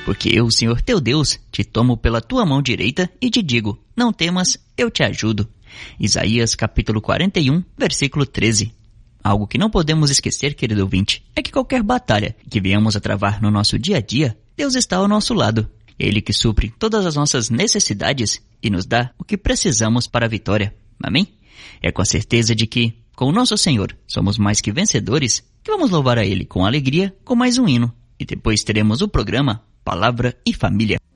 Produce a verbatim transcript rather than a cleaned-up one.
Porque eu, Senhor teu Deus, te tomo pela tua mão direita e te digo, não temas, eu te ajudo. Isaías capítulo quarenta e um, versículo treze. Algo que não podemos esquecer, querido ouvinte, é que qualquer batalha que viemos a travar no nosso dia a dia, Deus está ao nosso lado. Ele que supre todas as nossas necessidades e nos dá o que precisamos para a vitória. Amém? É com a certeza de que, com o nosso Senhor, somos mais que vencedores, que vamos louvar a Ele com alegria, com mais um hino. E depois teremos o programa Palavra e Família.